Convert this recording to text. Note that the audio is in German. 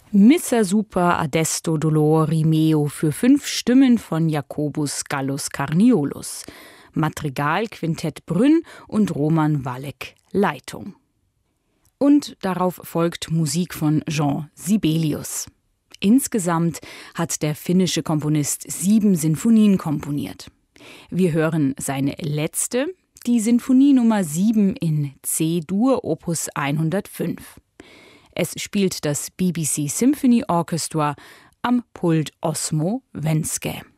Missa super adesto dolori meo für 5 Stimmen von Jacobus Gallus Carniolus. Madrigal Quintett Brünn und Roman Walek Leitung. Und darauf folgt Musik von Jean Sibelius. Insgesamt hat der finnische Komponist 7 Sinfonien komponiert. Wir hören seine letzte, die Sinfonie Nummer 7 in C-Dur, Opus 105. Es spielt das BBC Symphony Orchestra, am Pult Osmo Venske.